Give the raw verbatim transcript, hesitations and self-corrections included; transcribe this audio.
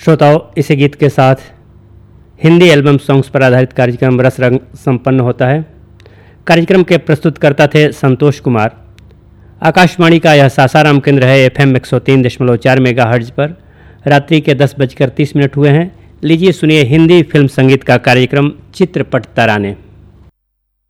श्रोताओं, इसी गीत के साथ हिंदी एल्बम सॉन्ग्स पर आधारित कार्यक्रम रस रंग संपन्न होता है। कार्यक्रम के प्रस्तुतकर्ता थे संतोष कुमार। आकाशवाणी का यह सासाराम केंद्र है एफ एम एक सौ तीन दशमलव चार मेगा हर्ट्ज पर। रात्रि के दस बजकर तीस मिनट हुए हैं। लीजिए सुनिए हिंदी फिल्म संगीत का कार्यक्रम चित्रपट तराने।